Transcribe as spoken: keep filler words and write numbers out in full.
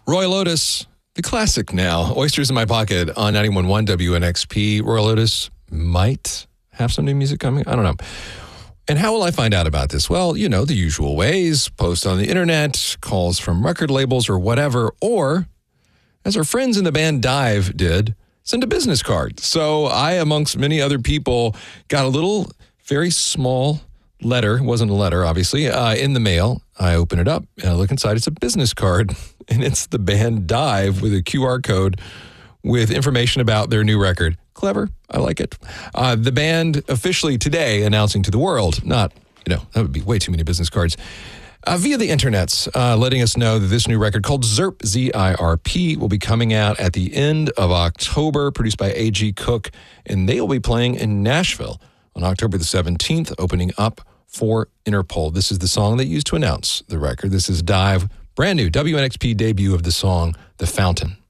Roy Lotus, the classic now. Oysters in My Pocket on ninety-one point one W N X P. Roy Lotus might have some new music coming. I don't know. And how will I find out about this? Well, you know, the usual ways. Post on the internet, calls from record labels or whatever. Or, as our friends in the band Dive did, send a business card. So I, amongst many other people, got a little, very small letter. It wasn't a letter, obviously, uh, in the mail. I open it up and I look inside. It's a business card. And it's the band Dive with a Q R code with information about their new record. Clever. I like it. Uh, the band officially today announcing to the world, not, you know, that would be way too many business cards, uh, via the internets, uh, letting us know that this new record called Zirp, Z I R P, will be coming out at the end of October, produced by A G Cook, and they will be playing in Nashville on October the seventeenth, opening up for Interpol. This is the song they used to announce the record. This is Dive, brand new W N X P debut of the song, The Fountain.